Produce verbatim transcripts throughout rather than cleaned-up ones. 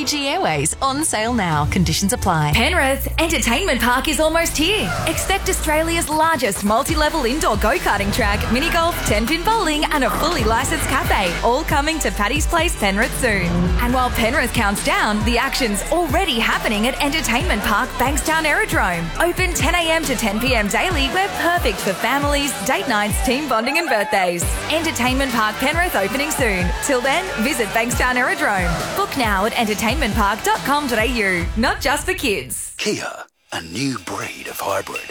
Fiji Airways on sale now. Conditions apply. Penrith Entertainment Park is almost here. Expect Australia's largest multi-level indoor go-karting track, mini golf, ten-pin bowling and a fully licensed cafe, all coming to Paddy's Place, Penrith soon. And while Penrith counts down, the action's already happening at Entertainment Park Bankstown Aerodrome. Open ten a.m. to ten p.m. daily. We're perfect for families, date nights, team bonding and birthdays. Entertainment Park Penrith opening soon. Till then, visit Bankstown Aerodrome. Book now at entertainment park dot com dot a u. Not just for kids. Kia, a new breed of hybrid.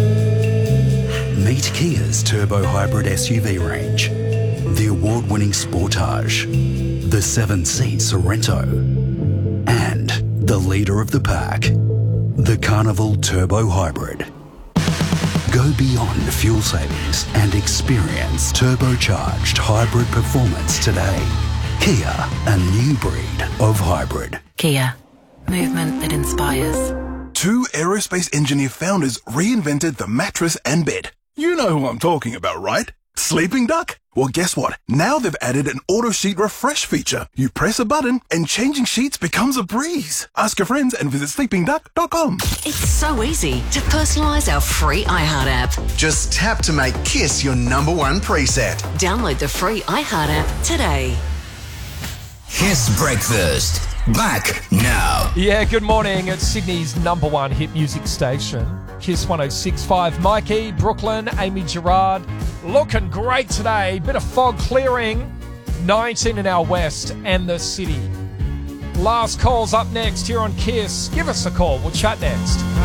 Meet Kia's turbo hybrid S U V range. The award-winning Sportage, the seven-seat Sorrento, and the leader of the pack, the Carnival Turbo Hybrid. Go beyond fuel savings and experience turbocharged hybrid performance today. Kia, a new breed of hybrid. Kia, movement that inspires. Two aerospace engineer founders reinvented the mattress and bed. You know who I'm talking about, right? Sleeping Duck? Well, guess what? Now they've added an auto sheet refresh feature. You press a button and changing sheets becomes a breeze. Ask your friends and visit sleeping duck dot com. It's so easy to personalise our free iHeart app. Just tap to make Kiss your number one preset. Download the free iHeart app today. Kiss Breakfast. Back now. Yeah, good morning. It's Sydney's number one hit music station. Kiss one oh six point five. Mikey, Brooklyn, Amy Gerard. Looking great today. Bit of fog clearing. nineteen in our west and the city. Last call's up next here on Kiss. Give us a call. We'll chat next.